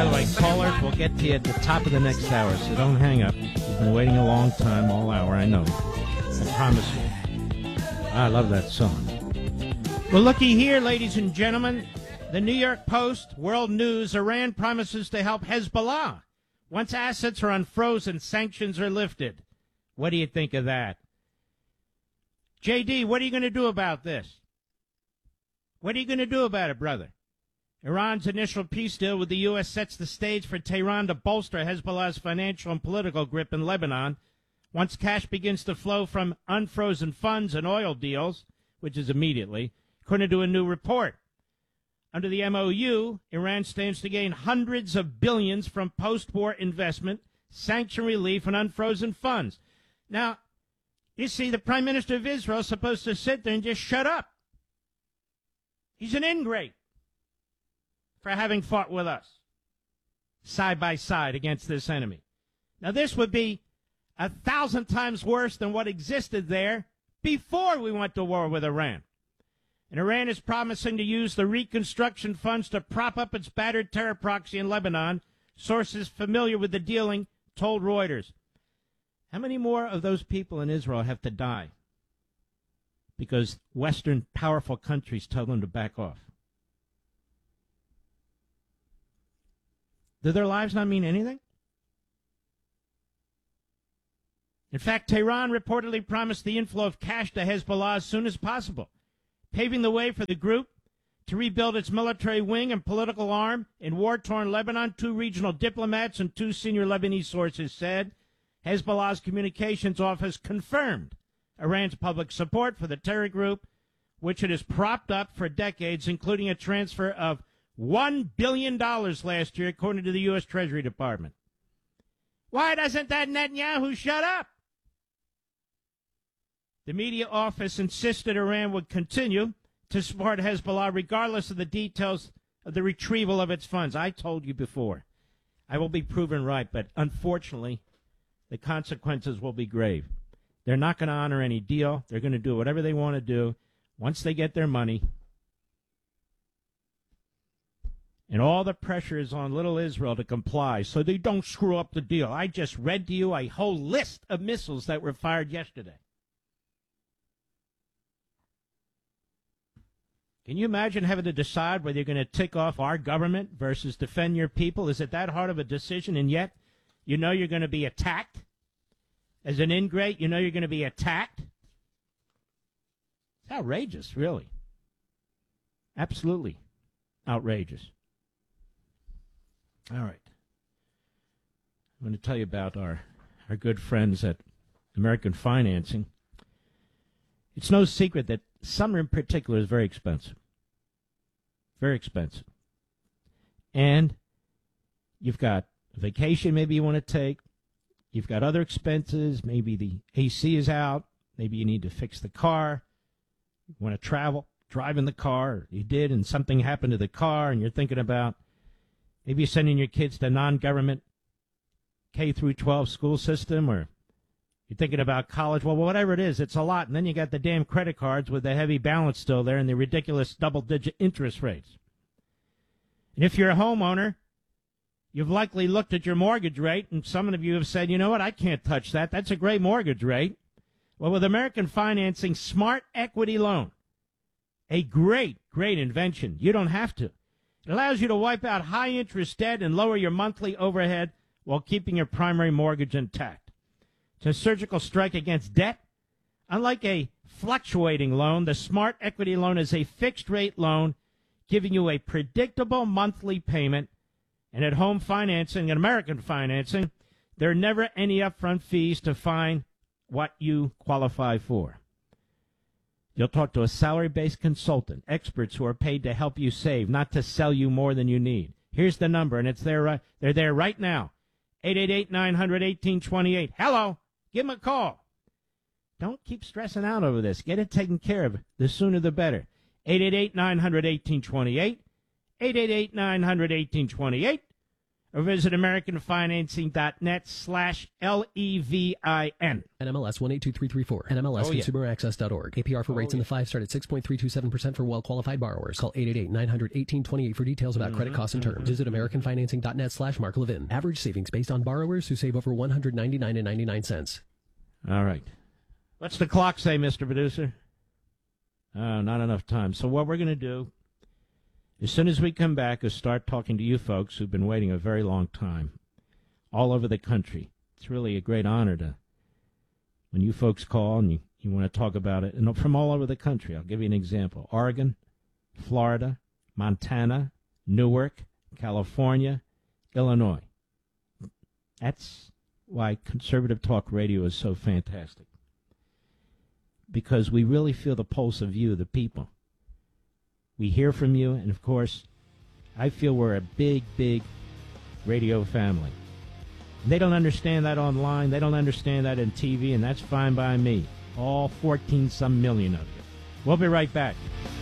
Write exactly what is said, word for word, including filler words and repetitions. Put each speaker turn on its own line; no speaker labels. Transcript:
By the way, callers, we'll get to you at the top of the next hour, so don't hang up. You've been waiting a long time, all hour, I know. I promise you. I love that song. Well, looky here, ladies and gentlemen. The New York Post, World News, Iran promises to help Hezbollah. Once assets are unfrozen, sanctions are lifted. What do you think of that? J D, what are you going to do about this? What are you going to do about it, brother? Iran's initial peace deal with the U S sets the stage for Tehran to bolster Hezbollah's financial and political grip in Lebanon once cash begins to flow from unfrozen funds and oil deals, which is immediately, according to a new report. Under the M O U, Iran stands to gain hundreds of billions from post-war investment, sanction relief, and unfrozen funds. Now, you see, the Prime Minister of Israel is supposed to sit there and just shut up. He's an ingrate for having fought with us side by side against this enemy. Now, this would be a thousand times worse than what existed there before we went to war with Iran. And Iran is promising to use the reconstruction funds to prop up its battered terror proxy in Lebanon. Sources familiar with the dealing told Reuters. How many more of those people in Israel have to die because Western powerful countries tell them to back off? Do their lives not mean anything? In fact, Tehran reportedly promised the inflow of cash to Hezbollah as soon as possible, paving the way for the group to rebuild its military wing and political arm in war-torn Lebanon. Two regional diplomats and two senior Lebanese sources said. Hezbollah's communications office confirmed Iran's public support for the terror group, which it has propped up for decades, including a transfer of one billion dollars last year, according to the U S Treasury Department. Why doesn't that Netanyahu shut up? The media office insisted Iran would continue to support Hezbollah regardless of the details of the retrieval of its funds. I told you before. I will be proven right, but unfortunately, the consequences will be grave. They're not going to honor any deal. They're going to do whatever they want to do once they get their money. And all the pressure is on little Israel to comply so they don't screw up the deal. I just read to you a whole list of missiles that were fired yesterday. Can you imagine having to decide whether you're going to tick off our government versus defend your people? Is it that hard of a decision? And yet, you know you're going to be attacked? As an ingrate, you know you're going to be attacked? It's outrageous, really. Absolutely outrageous. All right. I'm going to tell you about our, our good friends at American Financing. It's no secret that summer in particular is very expensive. Very expensive. And you've got a vacation maybe you want to take. You've got other expenses. Maybe the A C is out. Maybe you need to fix the car. You want to travel, drive in the car. Or you did and something happened to the car and you're thinking about maybe you're sending your kids to non-government K through twelve school system, or you're thinking about college. Well, whatever it is, it's a lot. And then you got the damn credit cards with the heavy balance still there and the ridiculous double-digit interest rates. And if you're a homeowner, you've likely looked at your mortgage rate, and some of you have said, you know what, I can't touch that. That's a great mortgage rate. Well, with American Financing Smart Equity Loan, a great, great invention. You don't have to. It allows you to wipe out high-interest debt and lower your monthly overhead while keeping your primary mortgage intact. It's a surgical strike against debt. Unlike a fluctuating loan, the Smart Equity Loan is a fixed-rate loan giving you a predictable monthly payment. And at Home Financing and American Financing, there are never any upfront fees to find what you qualify for. You'll talk to a salary-based consultant, experts who are paid to help you save, not to sell you more than you need. Here's the number, and it's there. Uh, they're there right now. eight eight eight, nine hundred, eighteen twenty-eight. Hello. Give them a call. Don't keep stressing out over this. Get it taken care of. The sooner the better. eight eight eight, nine hundred, eighteen twenty-eight. eight eight eight, nine hundred, eighteen twenty-eight. or visit americanfinancing.net slash L E V I N.
N M L S one eight two three three four. N M L S
Oh, yeah.
consumer access dot org. A P R for rates
Oh,
in
yeah.
the five start at six point three two seven percent for well-qualified borrowers. Call eight eight eight, nine hundred, eighteen twenty-eight for details about credit costs and terms. Visit americanfinancing.net slash Mark Levin. Average savings based on borrowers who save over one hundred ninety-nine dollars and ninety-nine cents.
All right. What's the clock say, Mister Producer? Oh, not enough time. So what we're going to do, as soon as we come back, is start talking to you folks who've been waiting a very long time all over the country. It's really a great honor to, when you folks call and you, you want to talk about it, and from all over the country. I'll give you an example. Oregon, Florida, Montana, Newark, California, Illinois. That's why conservative talk radio is so fantastic. Because we really feel the pulse of you, the people. We hear from you, and of course, I feel we're a big, big radio family. They don't understand that online. They don't understand that in T V, and that's fine by me. All fourteen some million of you. We'll be right back.